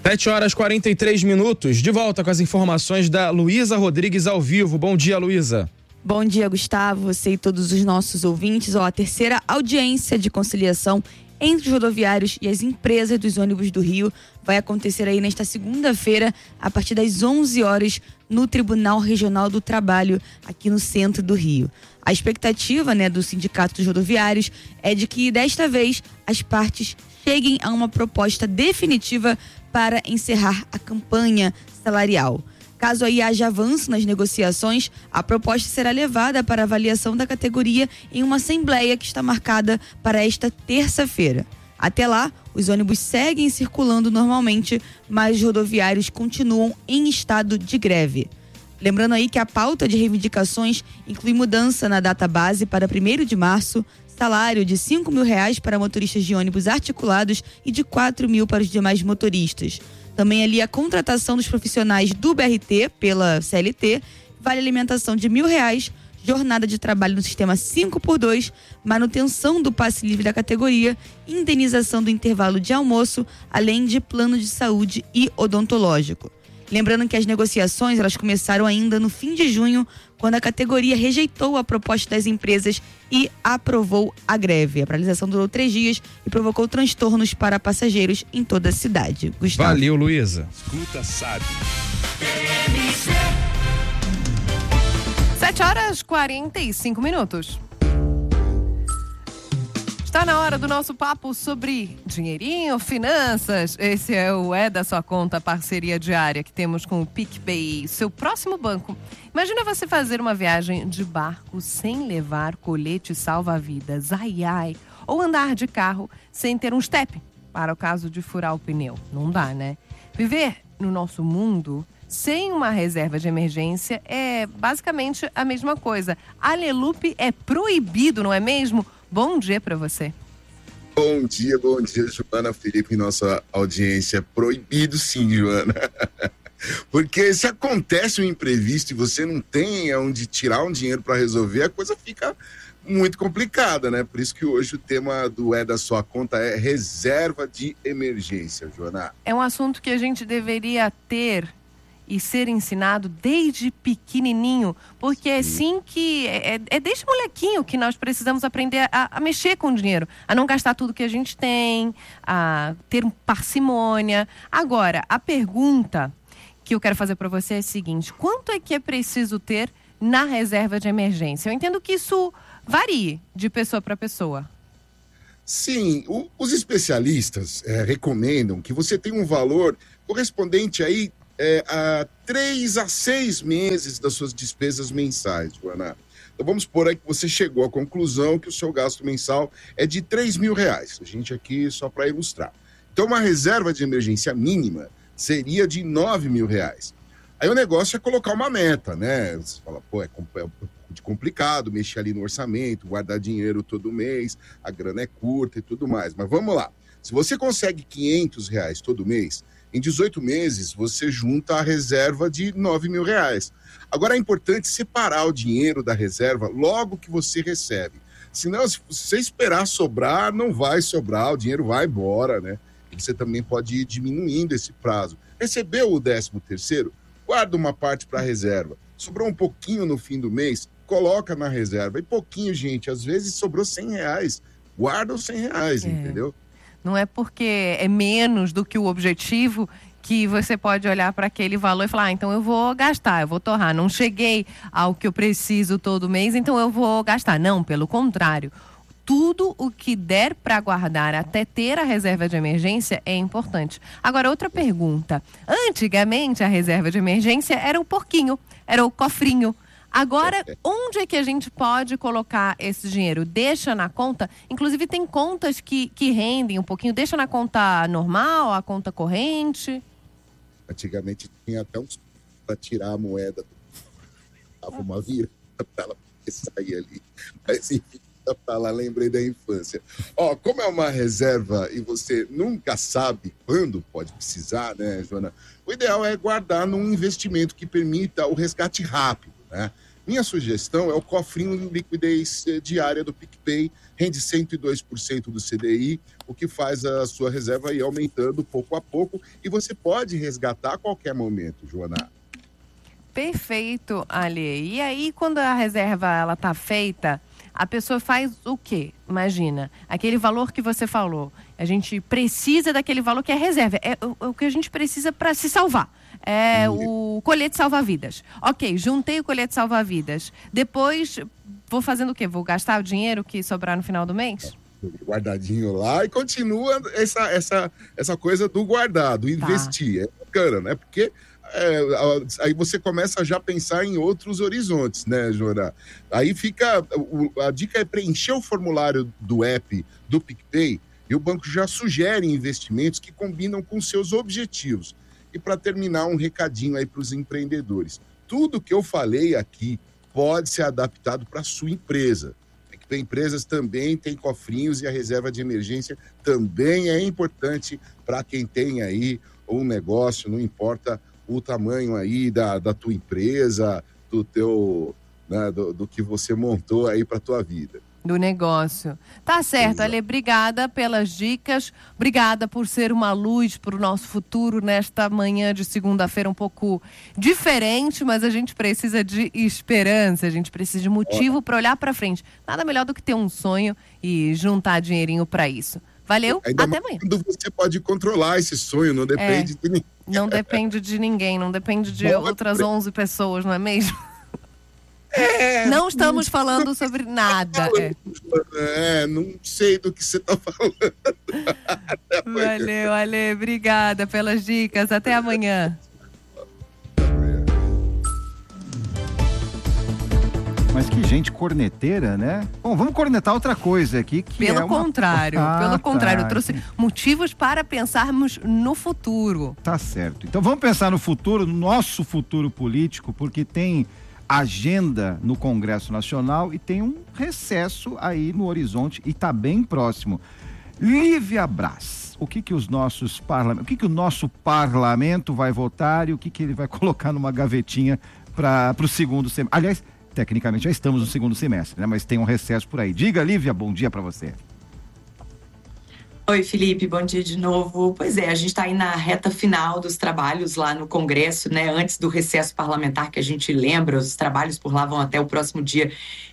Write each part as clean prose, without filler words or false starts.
7h43, de volta com as informações da Luísa Rodrigues ao vivo. Bom dia, Luísa. Bom dia, Gustavo, você e todos os nossos ouvintes. A terceira audiência de conciliação entre os rodoviários e as empresas dos ônibus do Rio vai acontecer aí nesta segunda-feira, a partir das 11 horas, no Tribunal Regional do Trabalho, aqui no centro do Rio. A expectativa, do Sindicato dos Rodoviários é de que, desta vez, as partes cheguem a uma proposta definitiva para encerrar a campanha salarial. Caso aí haja avanço nas negociações, a proposta será levada para avaliação da categoria em uma assembleia que está marcada para esta terça-feira. Até lá, os ônibus seguem circulando normalmente, mas os rodoviários continuam em estado de greve. Lembrando aí que a pauta de reivindicações inclui mudança na data base para 1º de março, salário de R$5.000 para motoristas de ônibus articulados e de R$4.000 para os demais motoristas. Também ali a contratação dos profissionais do BRT pela CLT, vale alimentação de R$1.000, jornada de trabalho no sistema 5x2, manutenção do passe livre da categoria, indenização do intervalo de almoço, além de plano de saúde e odontológico. Lembrando que as negociações elas começaram ainda no fim de junho, quando a categoria rejeitou a proposta das empresas e aprovou a greve. A paralisação durou 3 dias e provocou transtornos para passageiros em toda a cidade. Gustavo. Valeu, Luísa. Escuta, sabe. 7h45. Está na hora do nosso papo sobre dinheirinho, finanças. Esse é o É da Sua Conta, parceria diária que temos com o PicPay, seu próximo banco. Imagina você fazer uma viagem de barco sem levar colete salva-vidas, ai, ou andar de carro sem ter um step, para o caso de furar o pneu. Não dá, né? Viver no nosso mundo sem uma reserva de emergência é basicamente a mesma coisa. Alelupe é proibido, não é mesmo? Bom dia para você. Bom dia, Joana, Felipe e nossa audiência. Proibido sim, Joana. Porque se acontece um imprevisto e você não tem onde tirar um dinheiro para resolver, a coisa fica muito complicada, né? Por isso que hoje o tema do É da Sua Conta é reserva de emergência, Joana. É um assunto que a gente deveria ter e ser ensinado desde pequenininho, porque é assim que é desde molequinho que nós precisamos aprender a mexer com o dinheiro, a não gastar tudo que a gente tem, a ter parcimônia. Agora, a pergunta que eu quero fazer para você é a seguinte: quanto é que é preciso ter na reserva de emergência? Eu entendo que isso varie de pessoa para pessoa. Sim, os especialistas recomendam que você tenha um valor correspondente aí a 3 a 6 meses das suas despesas mensais, Joana. Então vamos supor aí que você chegou à conclusão que o seu gasto mensal é de R$3.000. A gente aqui só para ilustrar. Então uma reserva de emergência mínima seria de R$9.000. Aí o negócio é colocar uma meta, né? Você fala, é complicado mexer ali no orçamento, guardar dinheiro todo mês, a grana é curta e tudo mais. Mas vamos lá. Se você consegue R$500 todo mês, em 18 meses, você junta a reserva de R$9.000. Agora é importante separar o dinheiro da reserva logo que você recebe. Senão, se você esperar sobrar, não vai sobrar, o dinheiro vai embora, né? E você também pode ir diminuindo esse prazo. Recebeu o 13º, guarda uma parte para a reserva. Sobrou um pouquinho no fim do mês, coloca na reserva. E pouquinho, gente, às vezes sobrou R$100. Guarda os R$100, entendeu? Não é porque é menos do que o objetivo que você pode olhar para aquele valor e falar, então eu vou gastar, eu vou torrar. Não cheguei ao que eu preciso todo mês, então eu vou gastar. Não, pelo contrário. Tudo o que der para guardar até ter a reserva de emergência é importante. Agora, outra pergunta. Antigamente, a reserva de emergência era o porquinho, era o cofrinho. Agora, onde é que a gente pode colocar esse dinheiro? Deixa na conta? Inclusive, tem contas que rendem um pouquinho. Deixa na conta normal, a conta corrente? Antigamente tinha até uns para tirar a moeda. Dava uma virada para ela sair ali. Mas, enfim, pra lá, lembrei da infância. Como é uma reserva e você nunca sabe quando pode precisar, né, Joana? O ideal é guardar num investimento que permita o resgate rápido, né? Minha sugestão é o cofrinho de liquidez diária do PicPay, rende 102% do CDI, o que faz a sua reserva ir aumentando pouco a pouco, e você pode resgatar a qualquer momento, Joana. Perfeito, Ali. E aí, quando a reserva ela tá feita, a pessoa faz o quê? Imagina, aquele valor que você falou. A gente precisa daquele valor que é reserva. É o que a gente precisa para se salvar. É o colete salva-vidas. Ok, juntei o colete salva-vidas. Depois, vou fazendo o quê? Vou gastar o dinheiro que sobrar no final do mês? Guardadinho lá, e continua essa coisa do guardado, investir. É bacana, né? Porque aí você começa a já pensar em outros horizontes, né, Jora? Aí fica... A dica é preencher o formulário do app do PicPay, e o banco já sugere investimentos que combinam com seus objetivos. E para terminar, um recadinho aí para os empreendedores. Tudo que eu falei aqui pode ser adaptado para a sua empresa. PicPay Empresas também tem cofrinhos, e a reserva de emergência também é importante para quem tem aí um negócio, não importa o tamanho aí da tua empresa, do teu, né, do que você montou aí para tua vida. Do negócio. Tá certo, Ale, obrigada pelas dicas, obrigada por ser uma luz para o nosso futuro nesta manhã de segunda-feira um pouco diferente, mas a gente precisa de esperança, a gente precisa de motivo para olhar para frente. Nada melhor do que ter um sonho e juntar dinheirinho para isso. Valeu, até amanhã. Você pode controlar esse sonho, não depende de ninguém. Não depende de ninguém, não depende de outras 11 pessoas, não é mesmo? Não estamos falando sobre nada. Não sei do que você está falando. Valeu, Ale, obrigada pelas dicas. Até amanhã. Mas que gente corneteira, né? Bom, vamos cornetar outra coisa aqui. Pelo contrário, eu trouxe motivos para pensarmos no futuro. Tá certo. Então vamos pensar no futuro, no nosso futuro político, porque tem agenda no Congresso Nacional e tem um recesso aí no horizonte e está bem próximo. Lívia Braz, o que o nosso parlamento vai votar e o que ele vai colocar numa gavetinha para o segundo semestre? Aliás, tecnicamente já estamos no segundo semestre, né? Mas tem um recesso por aí. Diga, Lívia, bom dia para você. Oi, Felipe, bom dia de novo. Pois é, a gente está aí na reta final dos trabalhos lá no Congresso, né? Antes do recesso parlamentar, que a gente lembra, os trabalhos por lá vão até o próximo dia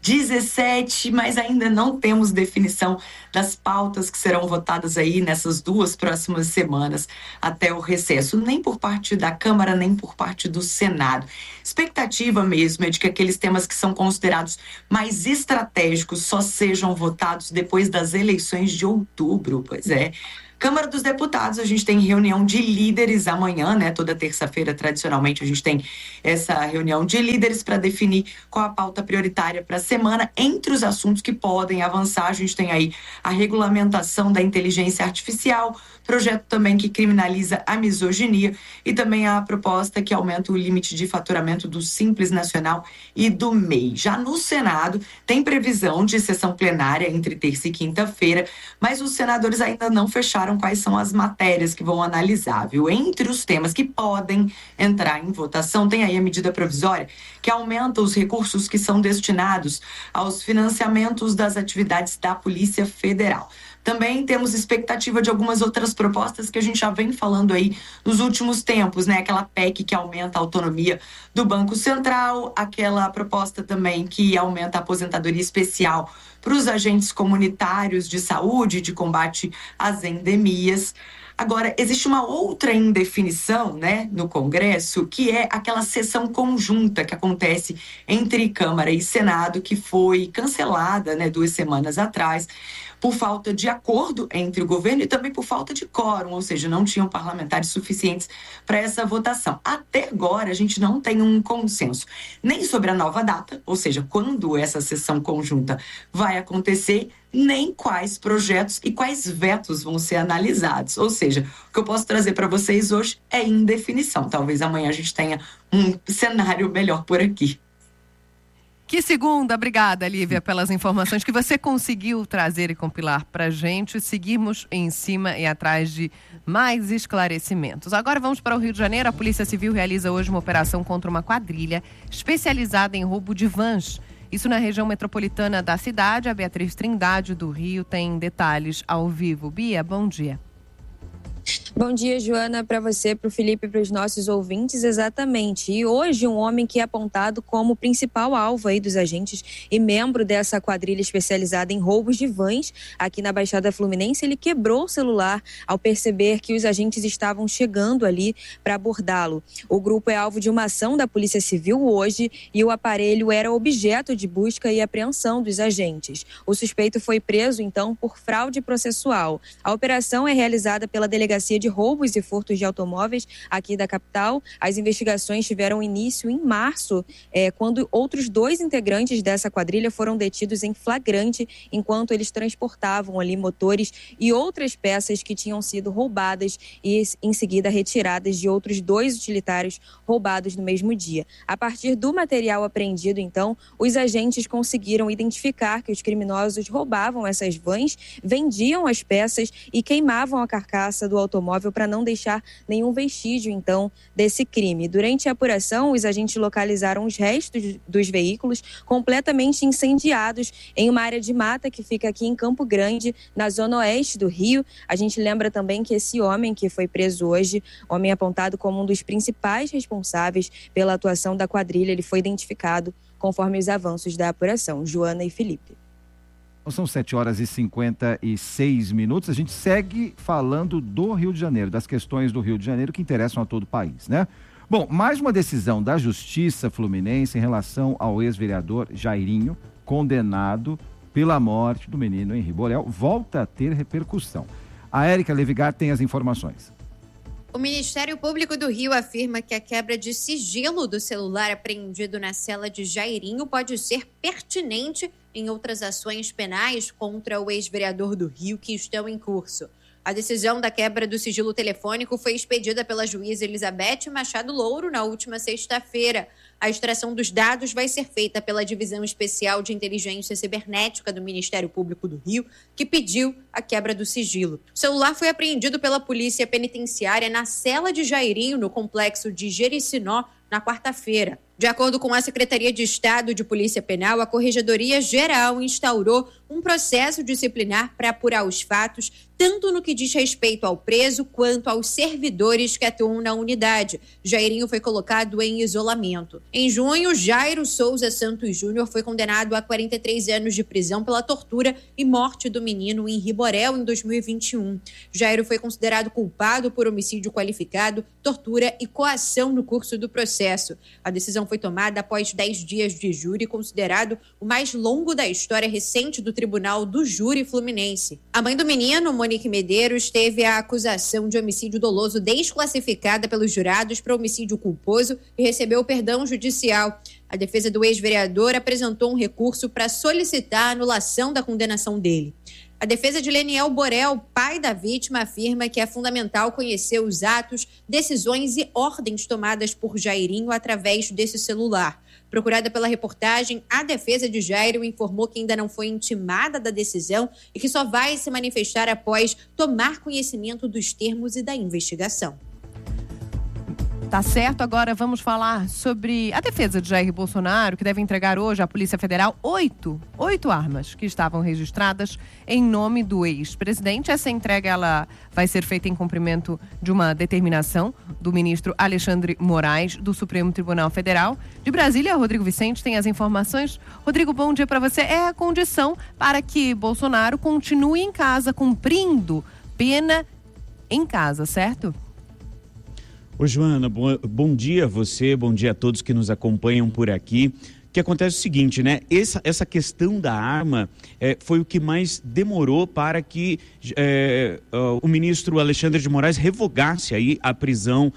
17, mas ainda não temos definição das pautas que serão votadas aí nessas 2 próximas semanas até o recesso, nem por parte da Câmara, nem por parte do Senado. Expectativa mesmo é de que aqueles temas que são considerados mais estratégicos só sejam votados depois das eleições de outubro, pois é. Câmara dos Deputados, a gente tem reunião de líderes amanhã, né? Toda terça-feira, tradicionalmente, a gente tem essa reunião de líderes para definir qual a pauta prioritária para a semana. Entre os assuntos que podem avançar, a gente tem aí a regulamentação da inteligência artificial, projeto também que criminaliza a misoginia e também a proposta que aumenta o limite de faturamento do Simples Nacional e do MEI. Já no Senado, tem previsão de sessão plenária entre terça e quinta-feira, mas os senadores ainda não fecharam quais são as matérias que vão analisar, viu? Entre os temas que podem entrar em votação, tem aí a medida provisória que aumenta os recursos que são destinados aos financiamentos das atividades da Polícia Federal. Também temos expectativa de algumas outras propostas que a gente já vem falando aí nos últimos tempos, né? Aquela PEC que aumenta a autonomia do Banco Central, aquela proposta também que aumenta a aposentadoria especial para os agentes comunitários de saúde, de combate às endemias. Agora, existe uma outra indefinição, né, no Congresso, que é aquela sessão conjunta que acontece entre Câmara e Senado, que foi cancelada, né, 2 semanas atrás, por falta de acordo entre o governo e também por falta de quórum, ou seja, não tinham parlamentares suficientes para essa votação. Até agora, a gente não tem um consenso, nem sobre a nova data, ou seja, quando essa sessão conjunta vai acontecer, nem quais projetos e quais vetos vão ser analisados. Ou seja, o que eu posso trazer para vocês hoje é indefinição. Talvez amanhã a gente tenha um cenário melhor por aqui. Que segunda, obrigada, Lívia, pelas informações que você conseguiu trazer e compilar pra gente. Seguimos em cima e atrás de mais esclarecimentos. Agora vamos para o Rio de Janeiro. A Polícia Civil realiza hoje uma operação contra uma quadrilha especializada em roubo de vans. Isso na região metropolitana da cidade. A Beatriz Trindade do Rio tem detalhes ao vivo. Bia, bom dia. Bom dia, Joana, para você, para o Felipe e para os nossos ouvintes, exatamente. E hoje um homem que é apontado como principal alvo aí dos agentes e membro dessa quadrilha especializada em roubos de vans aqui na Baixada Fluminense, ele quebrou o celular ao perceber que os agentes estavam chegando ali para abordá-lo. O grupo é alvo de uma ação da Polícia Civil hoje e o aparelho era objeto de busca e apreensão dos agentes. O suspeito foi preso, então, por fraude processual. A operação é realizada pela Delegacia de Roubos e Furtos de Automóveis aqui da capital. As investigações tiveram início em março, quando outros 2 integrantes dessa quadrilha foram detidos em flagrante enquanto eles transportavam ali motores e outras peças que tinham sido roubadas e em seguida retiradas de outros 2 utilitários roubados no mesmo dia. A partir do material apreendido, então, os agentes conseguiram identificar que os criminosos roubavam essas vans, vendiam as peças e queimavam a carcaça do automóvel para não deixar nenhum vestígio, então, desse crime. Durante a apuração, os agentes localizaram os restos dos veículos completamente incendiados em uma área de mata que fica aqui em Campo Grande, na zona oeste do Rio. A gente lembra também que esse homem que foi preso hoje, homem apontado como um dos principais responsáveis pela atuação da quadrilha, ele foi identificado conforme os avanços da apuração. Joana e Felipe. São 7h56. A gente segue falando do Rio de Janeiro, das questões do Rio de Janeiro que interessam a todo o país, né? Bom, mais uma decisão da Justiça Fluminense em relação ao ex-vereador Jairinho, condenado pela morte do menino Henri Borel, volta a ter repercussão. A Érica Levigar tem as informações. O Ministério Público do Rio afirma que a quebra de sigilo do celular apreendido na cela de Jairinho pode ser pertinente em outras ações penais contra o ex-vereador do Rio que estão em curso. A decisão da quebra do sigilo telefônico foi expedida pela juíza Elizabeth Machado Louro na última sexta-feira. A extração dos dados vai ser feita pela Divisão Especial de Inteligência Cibernética do Ministério Público do Rio, que pediu a quebra do sigilo. O celular foi apreendido pela Polícia Penitenciária na cela de Jairinho, no complexo de Jericinó, na quarta-feira. De acordo com a Secretaria de Estado de Polícia Penal, a Corregedoria Geral instaurou um processo disciplinar para apurar os fatos, tanto no que diz respeito ao preso quanto aos servidores que atuam na unidade. Jairinho foi colocado em isolamento. Em junho, Jairo Souza Santos Júnior foi condenado a 43 anos de prisão pela tortura e morte do menino Henri Borel em 2021. Jairo foi considerado culpado por homicídio qualificado, tortura e coação no curso do processo. A decisão foi tomada após 10 dias de júri, considerado o mais longo da história recente do Tribunal do Júri Fluminense. A mãe do menino, Monique Medeiros, teve a acusação de homicídio doloso desclassificada pelos jurados para homicídio culposo e recebeu perdão judicial. A defesa do ex-vereador apresentou um recurso para solicitar a anulação da condenação dele. A defesa de Leniel Borel, pai da vítima, afirma que é fundamental conhecer os atos, decisões e ordens tomadas por Jairinho através desse celular. Procurada pela reportagem, a defesa de Jairo informou que ainda não foi intimada da decisão e que só vai se manifestar após tomar conhecimento dos termos e da investigação. Tá certo, agora vamos falar sobre a defesa de Jair Bolsonaro, que deve entregar hoje à Polícia Federal 8 armas que estavam registradas em nome do ex-presidente. Essa entrega ela vai ser feita em cumprimento de uma determinação do ministro Alexandre Moraes, do Supremo Tribunal Federal. De Brasília, Rodrigo Vicente tem as informações. Rodrigo, bom dia para você. É a condição para que Bolsonaro continue em casa, cumprindo pena em casa, certo? Oi, Joana, bom dia a você, bom dia a todos que nos acompanham por aqui. O que acontece é o seguinte, né? Essa questão da arma foi o que mais demorou para que o ministro Alexandre de Moraes revogasse aí a prisão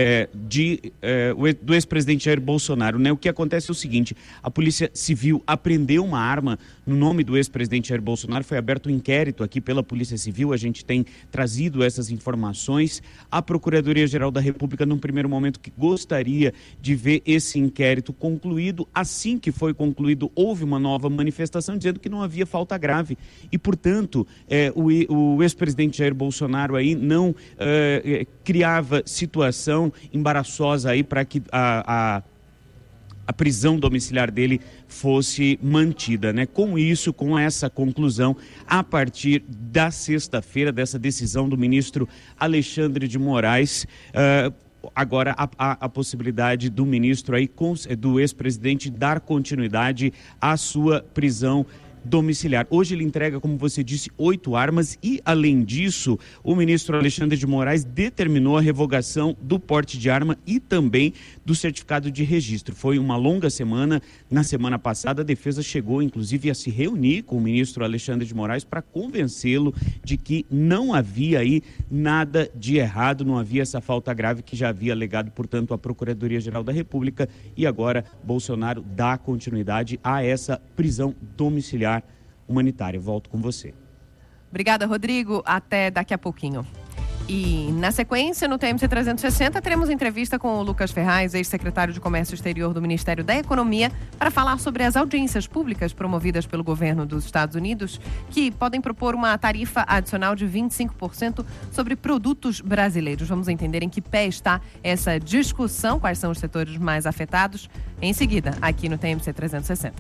do ex-presidente Jair Bolsonaro, né? O que acontece é o seguinte, a Polícia Civil apreendeu uma arma no nome do ex-presidente Jair Bolsonaro, foi aberto um inquérito aqui pela Polícia Civil, a gente tem trazido essas informações. A Procuradoria-Geral da República, num primeiro momento, que gostaria de ver esse inquérito concluído, assim assim que foi concluído, houve uma nova manifestação dizendo que não havia falta grave. E, portanto, o ex-presidente Jair Bolsonaro aí não criava situação embaraçosa aí para que a prisão domiciliar dele fosse mantida, né? Com isso, com essa conclusão, a partir da sexta-feira, dessa decisão do ministro Alexandre de Moraes, agora a possibilidade do ministro aí, do ex-presidente, dar continuidade à sua prisão domiciliar. Hoje ele entrega, como você disse, 8 armas e, além disso, o ministro Alexandre de Moraes determinou a revogação do porte de arma e também do certificado de registro. Foi uma longa semana. Na semana passada, a defesa chegou, inclusive, a se reunir com o ministro Alexandre de Moraes para convencê-lo de que não havia aí nada de errado, não havia essa falta grave que já havia alegado, portanto, a Procuradoria-Geral da República, e agora Bolsonaro dá continuidade a essa prisão domiciliar humanitária. Volto com você. Obrigada, Rodrigo. Até daqui a pouquinho. E, na sequência, no TMC 360, teremos entrevista com o Lucas Ferraz, ex-secretário de Comércio Exterior do Ministério da Economia, para falar sobre as audiências públicas promovidas pelo governo dos Estados Unidos, que podem propor uma tarifa adicional de 25% sobre produtos brasileiros. Vamos entender em que pé está essa discussão, quais são os setores mais afetados, em seguida, aqui no TMC 360.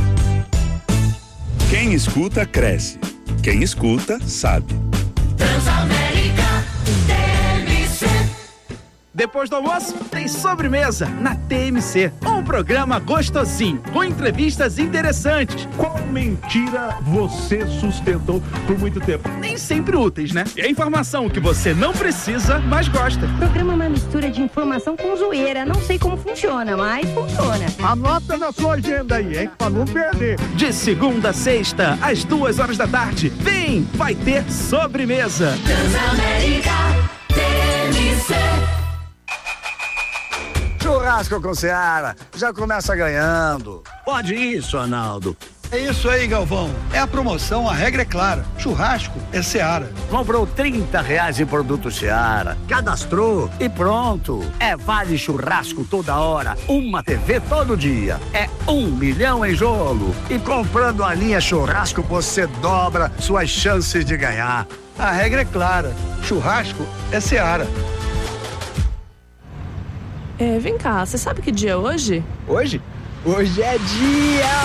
Quem escuta, cresce. Quem escuta, sabe. Transamérica TMC. Depois do almoço, tem sobremesa na TMC. Um programa gostosinho, com entrevistas interessantes. Qual mentira você sustentou por muito tempo? Nem sempre úteis, né? É informação que você não precisa, mas gosta. O programa é uma mistura de informação com zoeira. Não sei como funciona, mas funciona. Anota na sua agenda aí, hein? Pra não perder. De segunda a sexta, às 2h da tarde. Vem, vai ter sobremesa. Transamérica TMC. Churrasco com Seara, já começa ganhando. Pode isso, Arnaldo. É isso aí, Galvão. É a promoção, a regra é clara. Churrasco é Seara. Comprou R$30 em produto Seara, cadastrou e pronto. É vale churrasco toda hora, uma TV todo dia. É 1 milhão em jogo. E comprando a linha churrasco, você dobra suas chances de ganhar. A regra é clara. Churrasco é Seara. Vem cá, você sabe que dia é hoje? Hoje? Hoje é dia